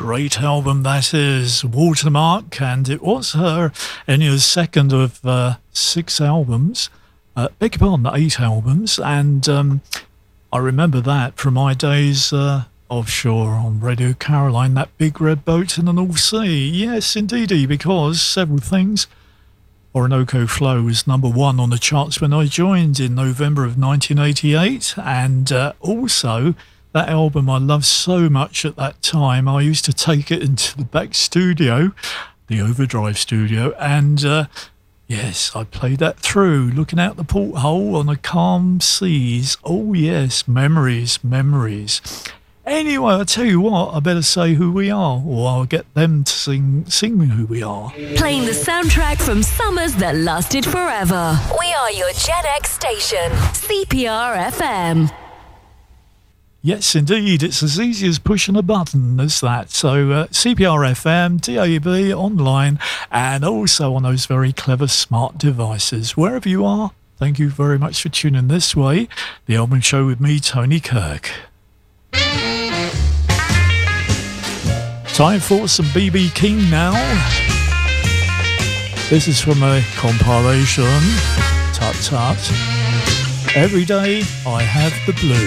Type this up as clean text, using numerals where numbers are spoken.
Great album that is, Watermark, and it was her Enya's second of 6 albums. Beg your pardon, 8 albums, and I remember that from my days offshore on Radio Caroline, that big red boat in the North Sea. Yes, indeedy, because several things. Orinoco Flow was #1 on the charts when I joined in November of 1988, and also that album I loved so much at that time, I used to take it into the back studio, the Overdrive studio, and yes, I played that through, looking out the porthole on the calm seas. Oh yes, memories, memories. Anyway, I'll tell you what, I better say who we are, or I'll get them to sing who we are. Playing the soundtrack from summers that lasted forever. We are your Gen X station, CPR FM. Yes, indeed. It's as easy as pushing a button as that. So CPR FM, DAB, online, and also on those very clever smart devices. Wherever you are, thank you very much for tuning this way. The Album Show with me, Tony Kirk. Time for some BB King now. This is from a compilation, Tut Tut. Every day I have the blues.